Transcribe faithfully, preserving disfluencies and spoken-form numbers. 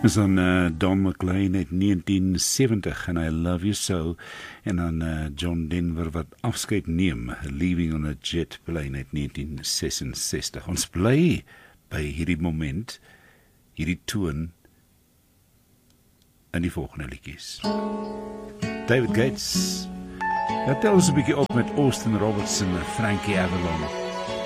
is dan uh, Don McLean uit negentien seventig en I Love You So, en dan uh, John Denver wat afskeid neem, Leaving on a Jet Plane uit negentien sesensestig. Ons bly by hierdie moment, hierdie toon in die volgende liedjies. David Gates, ja, tel ons 'n bietjie op met Austin Robertson en Frankie Avalon.